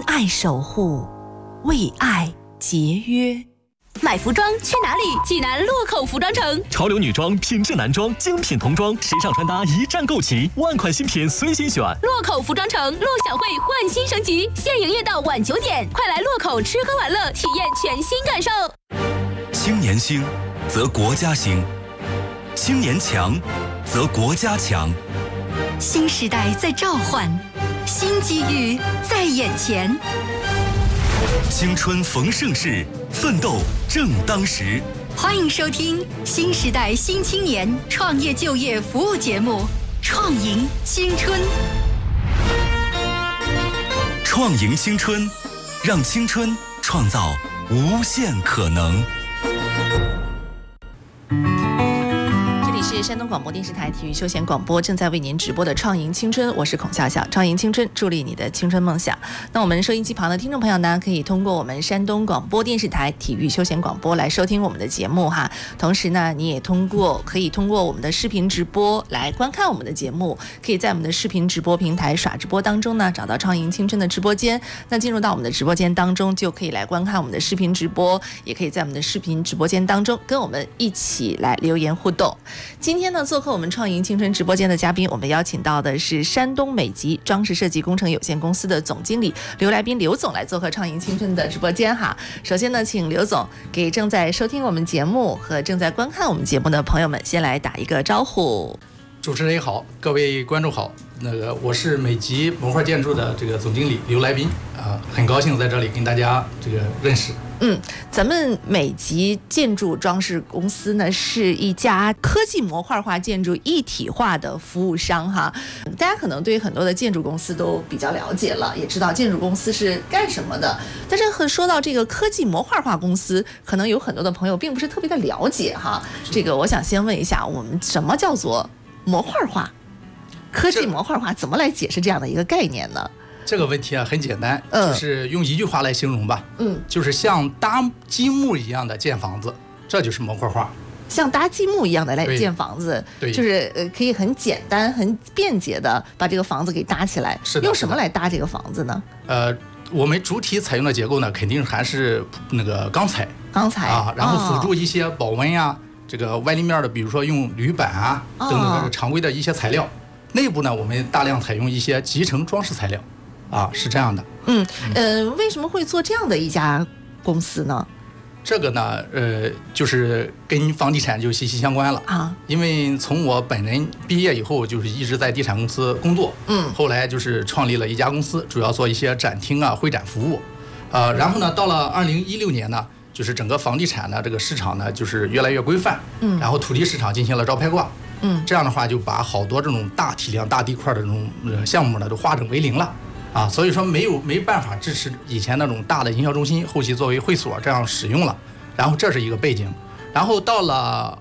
爱守护，为爱节约。买服装去哪里？济南洛口服装城， 潮流女装、品质男装、精品童装、时尚穿搭一站购齐，万款新品随心选。 洛口服装城陆小慧焕新升级，现营业到晚9点，快来洛口吃喝玩乐，体验全新感受。 青年兴，则国家兴；青年强，则国家强。 新时代在召唤，新机遇在眼前。 青春逢盛世，奋斗正当时。 欢迎收听新时代新青年创业就业服务节目《创赢青春》。 创赢青春，让青春创造无限可能。 是山东广播电视台体育休闲广播正在为您直播的创赢青春，我是孔笑笑。创赢青春，助力你的青春梦想。那我们收音机旁的听众朋友呢，可以通过我们山东广播电视台体育休闲广播来收听我们的节目哈。同时呢，你也可以通过我们的视频直播来观看我们的节目，可以在我们的视频直播平台耍直播当中呢，找到创赢青春的直播间。那进入到我们的直播间当中，就可以来观看我们的视频直播，也可以在我们的视频直播间当中跟我们一起来留言互动。今天呢，做客我们创赢青春直播间的嘉宾，我们邀请到的是山东美极装饰设计工程有限公司的总经理刘来宾刘总来做客创赢青春的直播间哈。首先呢，请刘总给正在收听我们节目和正在观看我们节目的朋友们先来打一个招呼。 主持人也好，各位观众好，我是美极模块建筑的这个总经理刘来宾很高兴在这里跟大家这个认识。 咱们美极建筑装饰公司呢是一家科技模块化建筑一体化的服务商哈。大家可能对很多的建筑公司都比较了解了，也知道建筑公司是干什么的。但是说到这个科技模块化公司，可能有很多的朋友并不是特别的了解哈。这个我想先问一下，我们什么叫做模块化？科技模块化怎么来解释这样的一个概念呢？ 这个问题啊很简单，就是用一句话来形容吧，就是像搭积木一样的建房子，这就是模块化。 像搭积木一样的来建房子， 对， 就是可以很简单、很便捷的把这个房子给搭起来。 是的。 用什么来搭这个房子呢？ 我们主体采用的结构呢，肯定还是那个钢材啊，然后辅助一些保温呀，这个外立面的，比如说用铝板啊等等的常规的一些材料。内部呢，我们大量采用一些集成装饰材料。是这样的。 为什么会做这样的一家公司呢？ 这个呢，就是跟房地产就息息相关了啊。因为从我本人毕业以后，就是一直在地产公司工作，后来就是创立了一家公司，主要做一些展厅啊、会展服务，然后呢，到了2016年呢，就是整个房地产的这个市场呢，就是越来越规范，然后土地市场进行了招拍挂。这样的话就把好多这种大体量、大地块的这种项目呢，都化整为零了。所以说没办法支持以前那种大的营销中心后期作为会所这样使用了，然后这是一个背景，然后到了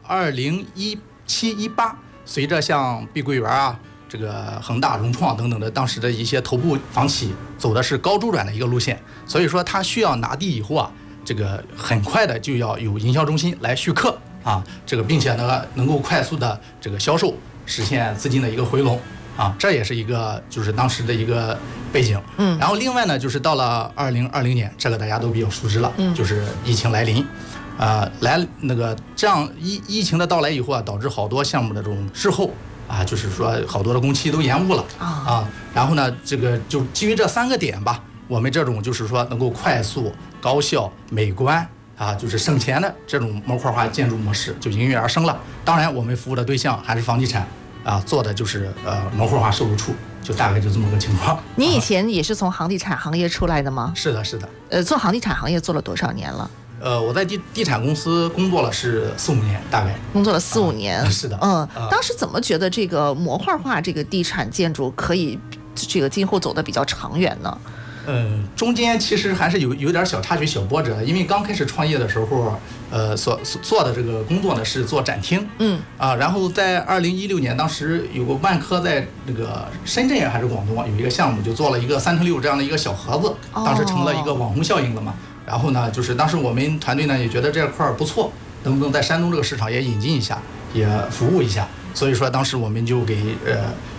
2017、18，随着像碧桂园啊、这个恒大、融创等等的当时的一些头部房企走的是高周转的一个路线，所以说它需要拿地以后啊，这个很快的就要有营销中心来续客这个并且呢能够快速的这个销售，实现资金的一个回笼。这也是一个就是当时的一个背景。然后另外呢，就是到了2020年，这个大家都比较熟知了，就是疫情来临，这样疫情的到来以后啊，导致好多项目的这种滞后就是说好多的工期都延误了然后呢，这个就基于这3个点吧，我们这种就是说能够快速、高效、美观就是省钱的这种模块化建筑模式就应运而生了。当然，我们服务的对象还是房地产。做的就是模块化售楼处，就大概就这么个情况。 你以前也是从房地产行业出来的吗？ 是的，是的。 做房地产行业做了多少年了？ 我在地产公司工作了是4、5年，大概工作了4、5年。 是的。 当时怎么觉得这个模块化这个地产建筑可以这个今后走得比较长远呢？ 中间其实还是有点小插曲、小波折，因为刚开始创业的时候，所做的这个工作呢是做展厅，然后在2016年，当时有个万科在那个深圳还是广东有一个项目，就做了一个3×6这样的一个小盒子，当时成了一个网红效应了嘛。然后呢，就是当时我们团队呢也觉得这块不错，能不能在山东这个市场也引进一下，也服务一下。所以说当时我们就给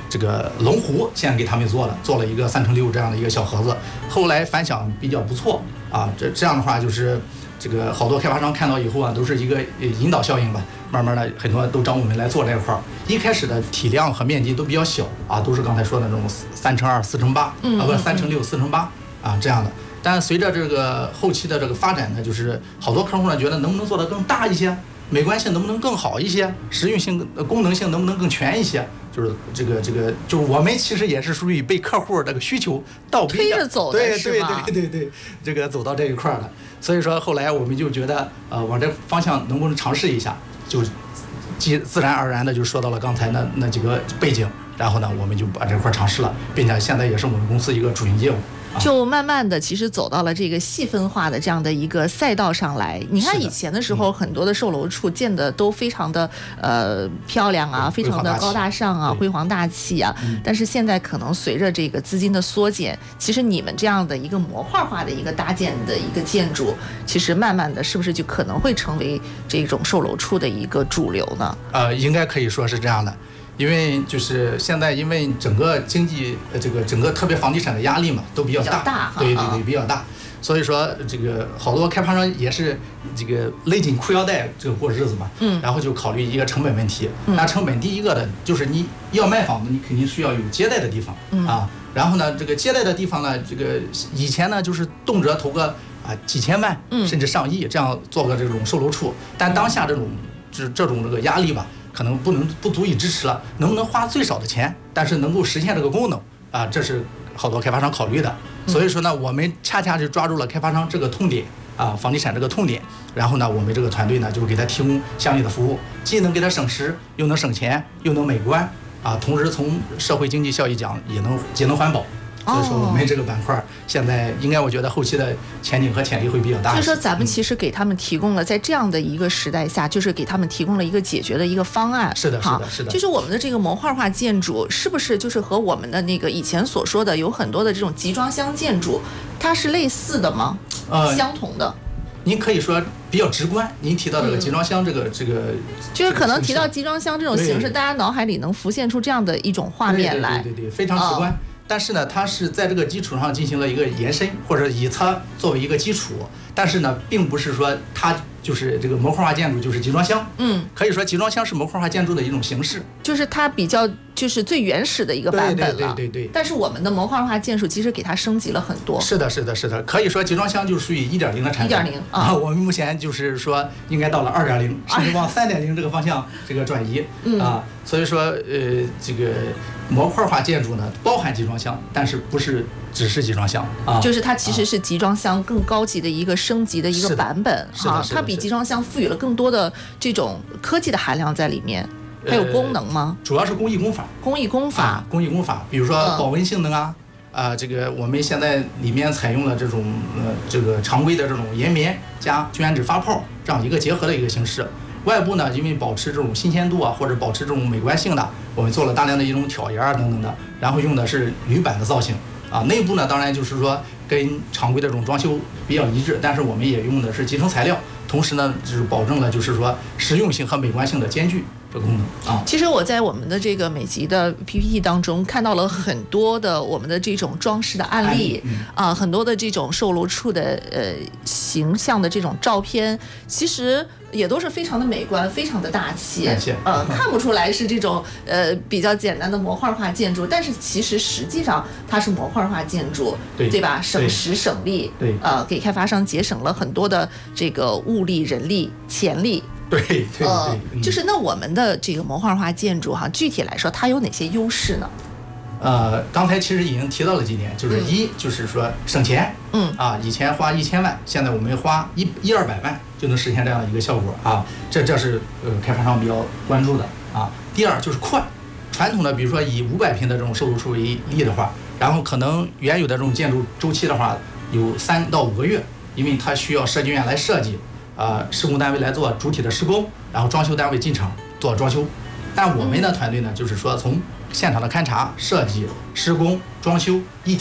这个龙湖先给他们做了一个3×6这样的一个小盒子，后来反响比较不错啊。这样的话就是这个好多开发商看到以后啊，都是一个引导效应吧，慢慢的很多都找我们来做这块儿。一开始的体量和面积都比较小啊，都是刚才说的那种3×2、4×8啊，不是3×6、4×8啊这样的。但随着这个后期的这个发展呢，就是好多客户呢觉得能不能做得更大一些，美观性能不能更好一些，实用性、功能性能不能更全一些。就是这个，就是我们其实也是属于被客户这个需求倒逼推着走的， 对，这个走到这一块了。所以说后来我们就觉得，往这方向能不能尝试一下，就自然而然的就说到了刚才那几个背景，然后呢，我们就把这块尝试了，并且现在也是我们公司一个主营业务。 就慢慢的其实走到了这个细分化的这样的一个赛道上来。你看以前的时候，很多的售楼处建的都非常的漂亮啊，非常的高大上啊，辉煌大气啊。但是现在可能随着这个资金的缩减，其实你们这样的一个模块化的一个搭建的一个建筑，其实慢慢的是不是就可能会成为这种售楼处的一个主流呢？ 应该可以说是这样的。因为就是现在，因为整个经济整个特别房地产的压力嘛，都比较大，对，比较大，所以说这个好多开发商也是这个勒紧裤腰带这个过日子嘛，然后就考虑一个成本问题。那成本第一个的就是你要卖房子，你肯定需要有接待的地方啊。然后呢，这个接待的地方呢，这个以前呢就是动辄投个几千万，甚至上亿这样做个这种售楼处，但当下这种这个压力吧。可能不足以支持了，能不能花最少的钱，但是能够实现这个功能啊，这是好多开发商考虑的。所以说呢，我们恰恰是抓住了开发商这个痛点啊，房地产这个痛点，然后呢，我们这个团队呢就给他提供相应的服务，既能给他省时，又能省钱，又能美观啊，同时从社会经济效益讲也能节能环保。所以说我们这个板块现在应该我觉得后期的前景和潜力会比较大。 所以说咱们其实给他们提供了在这样的一个时代下，就是给他们提供了一个解决的一个方案。 是的。 就是我们的这个模块化建筑是不是就是和我们的那个以前所说的有很多的这种集装箱建筑，它是类似的吗？相同的。 您可以说比较直观，您提到这个集装箱这个就是可能提到集装箱这种形式，大家脑海里能浮现出这样的一种画面来。 对，非常直观。但是呢，它是在这个基础上进行了一个延伸，或者以它作为一个基础。但是呢，并不是说它就是这个模块化建筑就是集装箱。可以说集装箱是模块化建筑的一种形式， 就是它比较就是最原始的一个版本了。 对。 但是我们的模块化建筑其实给它升级了很多。 是的。可以说集装箱就属于1.0的产品。1.0啊，我们目前就是说应该到了2.0，甚至往3.0这个方向这个转移啊。所以说这个模块化建筑呢，包含集装箱，但是不是只是集装箱啊？ 就是它其实是集装箱更高级的一个升级的一个版本哈，它比集装箱赋予了更多的这种科技的含量在里面。还有功能吗？ 主要是工艺工法。 工艺工法， 比如说保温性能啊，这个我们现在里面采用了这种这个常规的这种岩棉加聚氨酯发泡这样一个结合的一个形式。外部呢，因为保持这种新鲜度啊，或者保持这种美观性的，我们做了大量的一种挑檐等等的，然后用的是铝板的造型啊。内部呢，当然就是说跟常规的这种装修比较一致，但是我们也用的是集成材料，同时呢，就是保证了就是说实用性和美观性的兼具。这个功能啊， 其实我在我们的这个美集的 PPT 当中看到了很多的我们的这种装饰的案例啊，很多的这种售楼处的形象的这种照片，其实也都是非常的美观，非常的大气。看不出来是这种比较简单的模块化建筑，但是其实实际上它是模块化建筑，对吧？省时省力，给开发商节省了很多的这个物力、人力、钱力。 对， 就是那我们的这个模块化建筑哈，具体来说它有哪些优势呢？ 刚才其实已经提到了几点，就是就是说省钱，以前花1000万，现在我们花100-200万就能实现这样的一个效果啊，这是开发商比较关注的啊。第二就是快，传统的比如说以500平的这种售楼处为例的话，然后可能原有的这种建筑周期的话有3到5个月，因为它需要设计院来设计。施工单位来做主体的施工，然后装修单位进场做装修。但我们的团队呢，就是说从现场的勘察、设计、施工、装修一体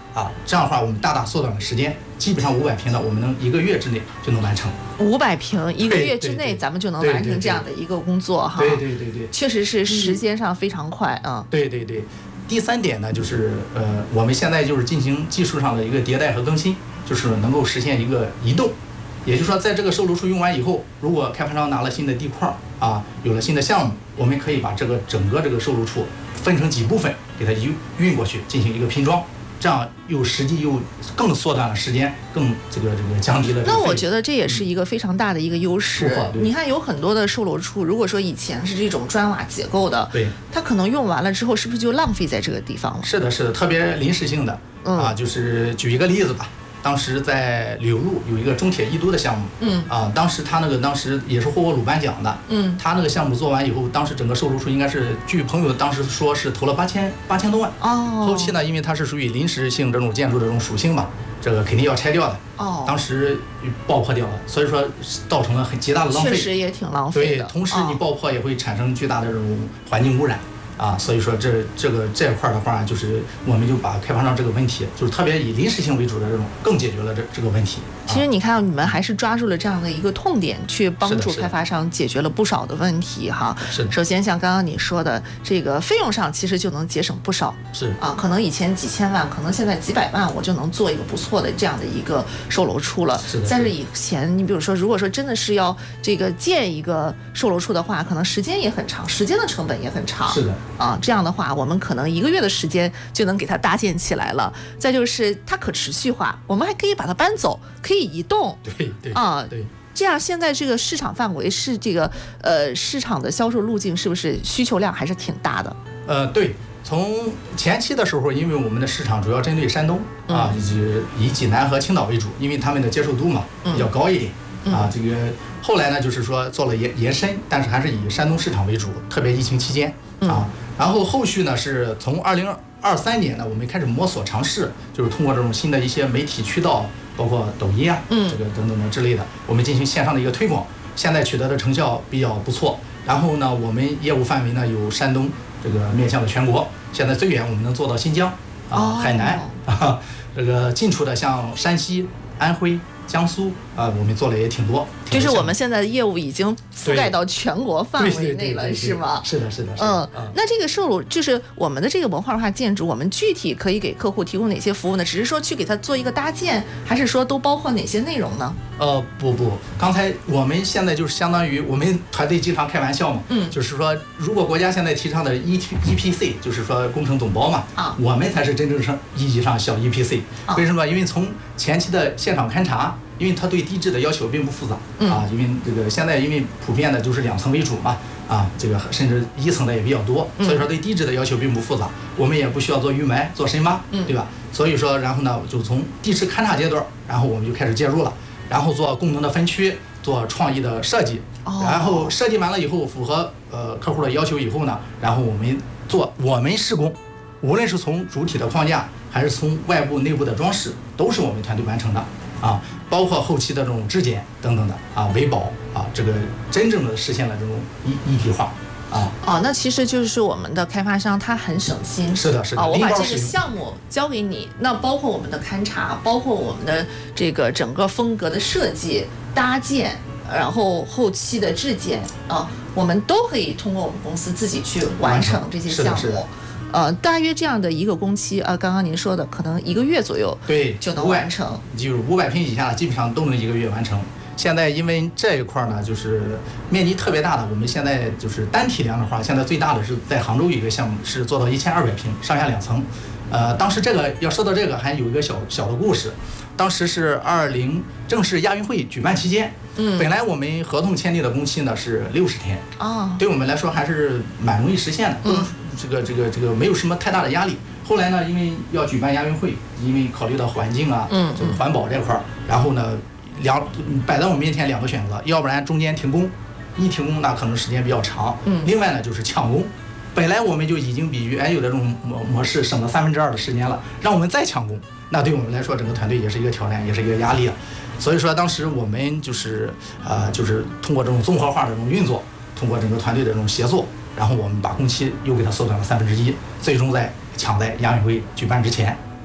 这样的话我们大大缩短了时间，基本上500平的我们能1个月之内就能完成。 500平1个月之内咱们就能完成这样的一个工作哈。 对， 确实是时间上非常快啊。 对。第3点呢，就是我们现在就是进行技术上的一个迭代和更新，就是能够实现一个移动。也就是说，在这个售楼处用完以后，如果开发商拿了新的地块有了新的项目，我们可以把整个这个售楼处分成几部分，给它运过去进行一个拼装，这样实际又更缩短了时间，更这个降低了。 那我觉得这也是一个非常大的一个优势。你看，有很多的售楼处，如果说以前是这种砖瓦结构的， 对， 它可能用完了之后，是不是就浪费在这个地方了？ 是的，特别临时性的就是举一个例子吧。当时在柳路有一个中铁1都的项目，当时他当时也是获过鲁班奖的，他那个项目做完以后，当时整个售楼处应该是，据朋友当时说是投了8000多万，后期呢，因为它是属于临时性这种建筑的这种属性嘛，这个肯定要拆掉的，当时爆破掉了，所以说造成了极大的浪费， 确实也挺浪费的。 对，同时你爆破也会产生巨大的这种环境污染。所以说这块的话，就是我们就把开发商这个问题，就是特别以临时性为主的这种，更解决了这个问题。 其实你看，你们还是抓住了这样的一个痛点，去帮助开发商解决了不少的问题哈。 是的。 首先像刚刚你说的，这个费用上其实就能节省不少。 是可能以前几千万，可能现在几百万，我就能做一个不错的这样的一个售楼处了。 是的。 但是以前，你比如说，如果说真的是要这个建一个售楼处的话，可能时间也很长，时间的成本也很长。 是的。 这样的话，我们可能1个月的时间就能给它搭建起来了。再就是它可持续化，我们还可以把它搬走，可以移动。 对。 这样现在这个市场范围是这个市场的销售路径是不是需求量还是挺大的？ 对。从前期的时候，因为我们的市场主要针对山东以济南和青岛为主，因为他们的接受度嘛比较高一点。这个后来呢，就是说做了延伸，但是还是以山东市场为主，特别疫情期间然后后续呢是从2023年呢，我们开始摸索尝试，就是通过这种新的一些媒体渠道，包括抖音这个等等的之类的，我们进行线上的一个推广，现在取得的成效比较不错。然后呢，我们业务范围呢有山东，这个面向了全国，现在最远我们能做到新疆海南这个近处的像山西、安徽、江苏我们做的也挺多。 就是我们现在的业务已经覆盖到全国范围内了，是吗？ 是的。 那这个售楼就是我们的这个文化建筑，我们具体可以给客户提供哪些服务呢？只是说去给他做一个搭建，还是说都包括哪些内容呢？ 不，刚才我们现在就是相当于我们团队经常开玩笑嘛，就是说如果国家现在提倡的 EPC， 就是说工程总包嘛，我们才是真正意义上小 EPC。为什么？因为从前期的现场勘查，因为它对地质的要求并不复杂因为这个现在因为普遍的就是2层为主嘛这个甚至1层的也比较多，所以说对地质的要求并不复杂，我们也不需要做预埋、做深挖，对吧？所以说，然后呢，就从地质勘察阶段，然后我们就开始介入了，然后做功能的分区，做创意的设计，然后设计完了以后，符合客户的要求以后呢，然后我们施工，无论是从主体的框架，还是从外部内部的装饰，都是我们团队完成的包括后期的这种质检等等的维保这个真正的实现了这种一体化那其实就是说我们的开发商他很省心。 是的我把这个项目交给你，那包括我们的勘察，包括我们的这个整个风格的设计、搭建，然后后期的质检我们都可以通过我们公司自己去完成这些项目。大约这样的一个工期刚刚您说的可能1个月左右就能完成， 就是500平以下基本上都能1个月完成。现在因为这一块呢，就是面积特别大的，我们现在就是单体量的话，现在最大的是在杭州有一个项目是做到1200平，上下2层。当时这个要说到这个还有一个小的故事，当时是正是亚运会举办期间，本来我们合同签订的工期呢是60天对我们来说还是蛮容易实现的，这个没有什么太大的压力。后来呢，因为要举办亚运会，因为考虑到环境就是环保这块然后呢摆在我们面前2个选择，要不然中间停工，一停工那可能时间比较长，另外呢就是抢工。本来我们就已经比原有的这种模式省了2/3的时间了，让我们再抢工，那对我们来说整个团队也是一个挑战，也是一个压力所以说当时我们就是通过这种综合化的这种运作，通过整个团队的这种协作，然后我们把工期又给它缩短了1/3，最终抢在亚运会举办之前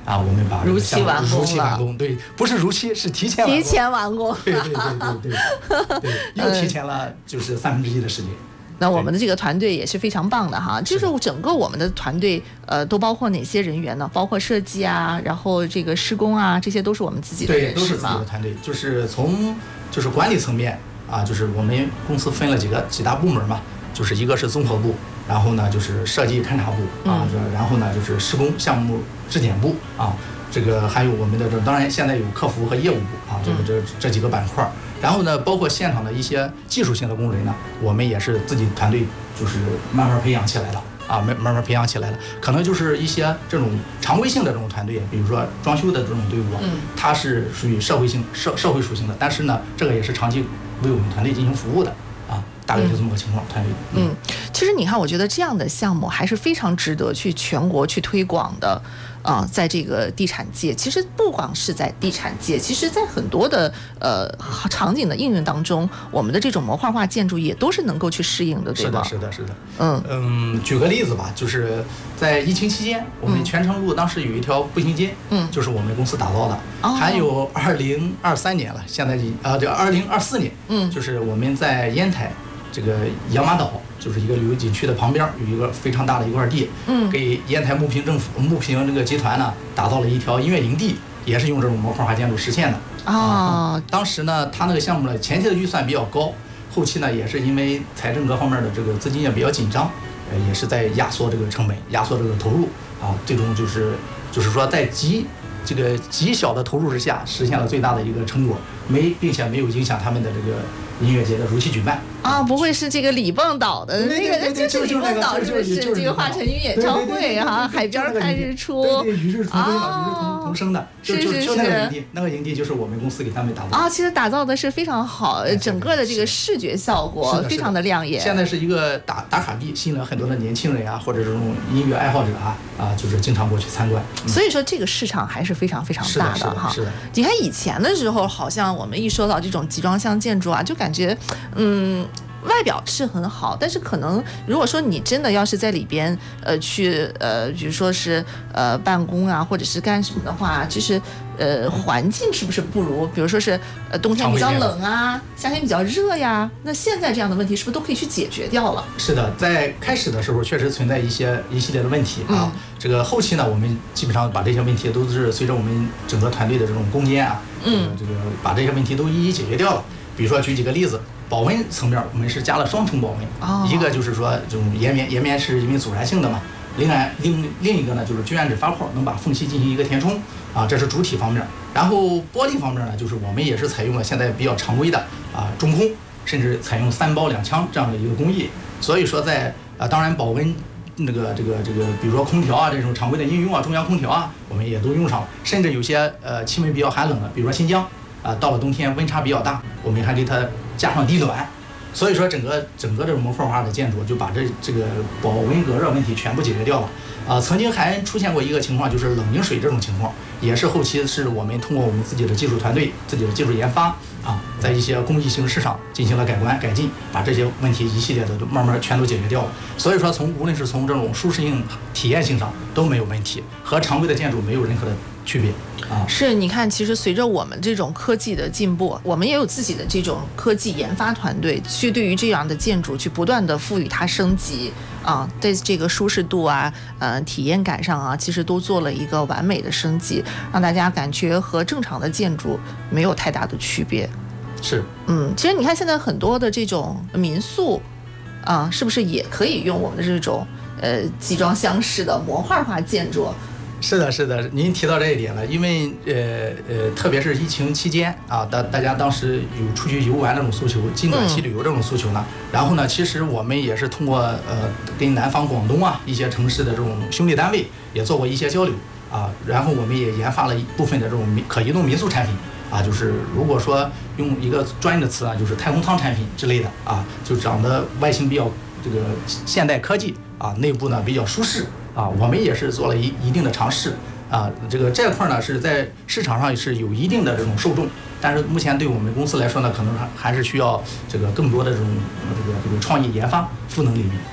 啊，我们把如期完工，对，不是如期，是提前完工， 对，又提前了就是1/3的时间。 那我们的这个团队也是非常棒的哈，就是整个我们的团队都包括哪些人员呢？包括设计啊，然后这个施工啊，这些都是我们自己的人士吗？ 对，都是自己的团队，就是从管理层面啊，就是我们公司分了几大部门嘛，就是一个是综合部，然后呢就是设计勘察部啊，然后呢就是施工项目质检部啊，这个还有我们的当然现在有客服和业务部啊，这几个板块。然后呢，包括现场的一些技术性的工人呢，我们也是自己团队就是慢慢培养起来了啊，慢慢培养起来了。可能就是一些这种常规性的这种团队，比如说装修的这种队伍，它是属于社会属性的，但是呢，这个也是长期为我们团队进行服务的啊，大概就这么个情况。团队其实你看，我觉得这样的项目还是非常值得去全国去推广的。在这个地产界，其实不光是在地产界，其实在很多的场景的应用当中，我们的这种模块化建筑也都是能够去适应的，对吧？ 是的。举个例子吧，就是在疫情期间，我们泉城路当时有一条步行街，就是我们公司打造的。还有2023年了，现在这2024年，就是我们在烟台这个养马岛。就是一个旅游景区的旁边有一个非常大的一块地，给烟台木平这个集团呢打造了一条音乐营地，也是用这种模块化建筑实现的。当时呢，他那个项目呢前期的预算比较高，后期呢也是因为财政各方面的这个资金也比较紧张，也是在压缩这个成本，压缩这个投入啊，最终就是说在极小的投入之下，实现了最大的一个成果，并且没有影响他们的这个音乐节的如期举办。不会是这个李蹦岛的那个，就是李蹦岛是不是这个华晨宇演唱会啊？海边看日出， 对，与日同归嘛，与日同生的，就那个营地就是我们公司给他们打造其实打造的是非常好，整个的这个视觉效果非常的亮眼。 现在是一个打卡地，吸引了很多的年轻人啊，或者这种音乐爱好者啊，就是经常过去参观。 所以说这个市场还是非常非常大的哈。 是的。 你看以前的时候，好像我们一说到这种集装箱建筑就感觉外表是很好，但是可能如果说你真的要是在里边去比如说是办公啊，或者是干什么的话，就是环境是不是不如，比如说是冬天比较冷啊，夏天比较热呀，那现在这样的问题是不是都可以去解决掉了？ 是的，在开始的时候确实存在一系列的问题啊，这个后期呢，我们基本上把这些问题都是随着我们整个团队的这种攻坚啊，这个把这些问题都一一解决掉了。比如说举几个例子，保温层面我们是加了双重保温，一个就是说这种岩棉是因为阻燃性的嘛，另一个呢就是聚氨酯发泡，能把缝隙进行一个填充啊，这是主体方面。然后玻璃方面呢，就是我们也是采用了现在比较常规的中空，甚至采用3包2腔这样的一个工艺。所以说在当然保温这个，比如说空调这种常规的应用中央空调我们也都用上了，甚至有些气温比较寒冷的，比如说新疆到了冬天温差比较大，我们还给它加上地暖。所以说整个这种模块化的建筑就把这个保温隔热问题全部解决掉了。曾经还出现过一个情况，就是冷凝水这种情况，也是后期是我们通过我们自己的技术团队、自己的技术研发在一些工艺形式上进行了改进，把这些问题一系列的都慢慢全都解决掉了。所以说无论是从这种舒适性、体验性上都没有问题，和常规的建筑没有任何的区别是，你看，其实随着我们这种科技的进步，我们也有自己的这种科技研发团队，去对于这样的建筑去不断的赋予它升级在这个舒适度体验感上其实都做了一个完美的升级，让大家感觉和正常的建筑没有太大的区别。 是， 其实你看现在很多的这种民宿是不是也可以用我们的这种集装箱式的模块化建筑？ 是的，您提到这一点了，因为特别是疫情期间大家当时有出去游玩那种诉求，近短期旅游这种诉求呢，然后呢，其实我们也是通过跟南方广东一些城市的这种兄弟单位也做过一些交流然后我们也研发了一部分的这种可移动民宿产品就是如果说用一个专业的词就是太空舱产品之类的就长得外形比较这个现代科技内部呢比较舒适我们也是做了一定的尝试这块呢是在市场上是有一定的这种受众，但是目前对我们公司来说呢，可能还是需要这个更多的这种这个创意研发赋能领域。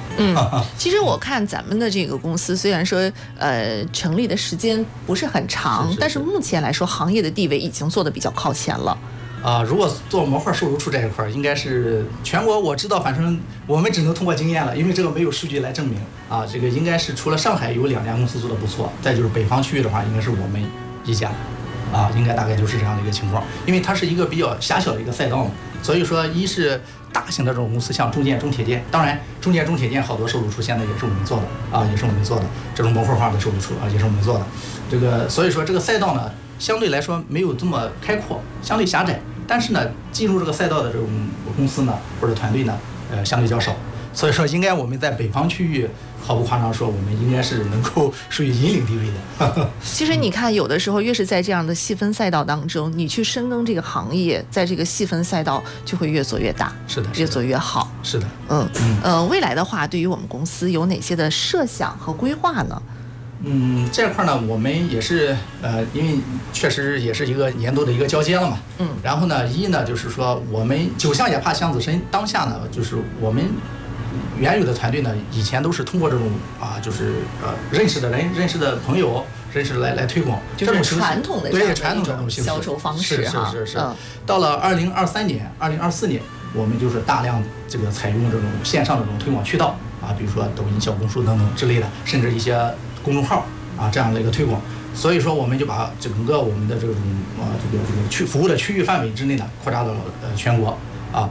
其实我看咱们的这个公司，虽然说成立的时间不是很长，但是目前来说，行业的地位已经做得比较靠前了。 如果做模块售楼处这一块，应该是全国我知道，反正我们只能通过经验了，因为这个没有数据来证明啊。这个应该是除了上海有2家公司做得不错，再就是北方区域的话，应该是我们一家，应该大概就是这样的一个情况。因为它是一个比较狭小的一个赛道嘛，所以说一是大型的这种公司，像中建、中铁建，当然中建、中铁建好多售楼处现在也是我们做的也是我们做的这种模块化的售楼处也是我们做的。这个所以说这个赛道呢，相对来说没有这么开阔，相对狭窄。但是呢，进入这个赛道的这种公司呢，或者团队呢，相对较少。所以说，应该我们在北方区域，毫不夸张说，我们应该是能够属于引领地位的。 其实你看，有的时候越是在这样的细分赛道当中，你去深耕这个行业，在这个细分赛道就会越做越大， 是的， 越做越好。 是的， 未来的话，对于我们公司有哪些的设想和规划呢？ 这块呢，我们也是因为确实也是一个年度的一个交接了嘛。然后呢，就是说我们酒香也怕巷子深，当下呢，就是我们原有的团队呢，以前都是通过这种就是认识的人、认识的朋友、认识来推广， 就是传统的对传统的这种销售方式是。到了2023年、2024年，我们就是大量这个采用这种线上的这种推广渠道比如说抖音、小红书等等之类的，甚至一些公众号这样的一个推广。所以说，我们就把整个我们的这种这个服务的区域范围之内呢，扩大到全国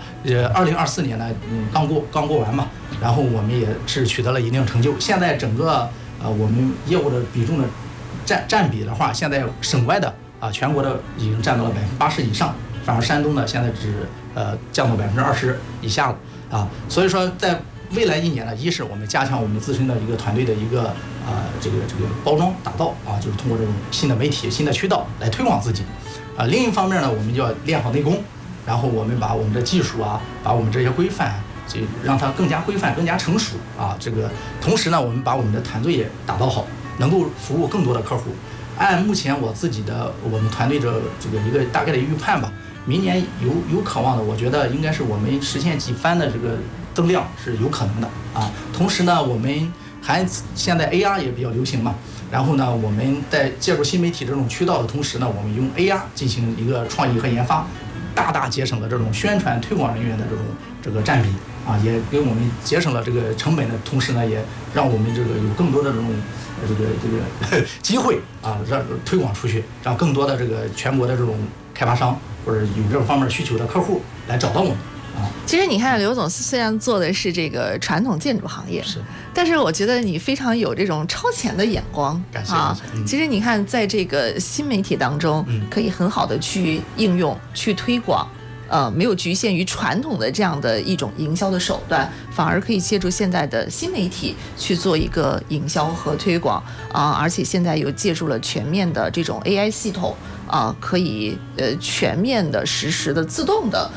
2024年呢，刚过完嘛，然后我们也是取得了一定成就。现在整个我们业务的比重的占比的话，现在省外的全国的已经占到了80%以上，反而山东呢现在只降到20%以下了所以说在未来1年呢，一是我们加强我们自身的一个团队的一个这个包装打造就是通过这种新的媒体、新的渠道来推广自己另一方面呢，我们就要练好内功，然后我们把我们的技术把我们这些规范就让它更加规范、更加成熟这个同时呢，我们把我们的团队也打造好，能够服务更多的客户。按目前我们团队这个一个大概的预判吧，明年有渴望的，我觉得应该是我们实现几番的这个增量是有可能的同时呢，我们现在 AR 也比较流行嘛，然后呢，我们在介入新媒体这种渠道的同时呢，我们用 AR 进行一个创意和研发，大大节省了这种宣传推广人员的这个占比也给我们节省了这个成本的同时呢，也让我们这个有更多的这种这个机会让推广出去，让更多的这个全国的这种开发商或者有这种方面需求的客户来找到我们其实你看，刘总虽然做的是这个传统建筑行业，但是我觉得你非常有这种超前的眼光其实你看，在这个新媒体当中，可以很好的去应用、去推广。没有局限于传统的这样的一种营销的手段，反而可以借助现在的新媒体去做一个营销和推广而且现在又借助了全面的这种 AI 系统可以全面的实时的自动的